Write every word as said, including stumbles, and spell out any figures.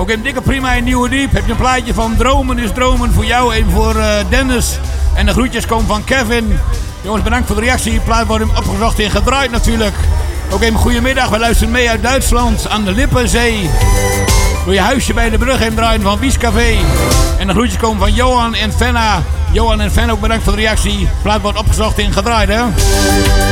Ook een dikke prima in Nieuwe Diep. Heb je een plaatje van Dromen is Dromen voor jou. Even voor uh, Dennis. En de groetjes komen van Kevin. Jongens, bedankt voor de reactie. De plaat wordt hem opgezocht en gedraaid natuurlijk. Ook even goedemiddag. We luisteren mee uit Duitsland aan de Lippenzee. Doe je huisje bij de brug en draaien van Wiescafé. En de groetjes komen van Johan en Fenna. Johan en Fenna, ook bedankt voor de reactie. De plaat wordt opgezocht en gedraaid, hè.